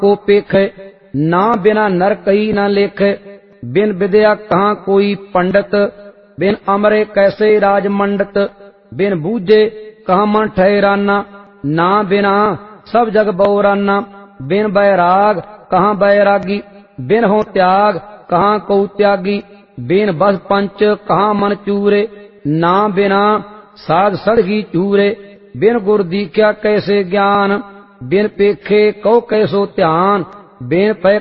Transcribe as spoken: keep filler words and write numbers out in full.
को पेखे, ना बिना नर कही न लेखे। बिन विद्या कहाँ कोई पंडित, बिन अमरे कैसे राजमंडित। बिन बूझे कहाँ मन ठहराना, ना बिना सब जग बौराना। बिन बैराग कहाँ बैरागी, बिन हो त्याग कहाँ को त्यागी। बिन बस पंच कहाँ मन चूरे, ना बिना साध सड़गी चूरे। बिन गुर दीख्या कैसे ज्ञान, बिन पेखे कौ कैसो ध्यान। बिन पै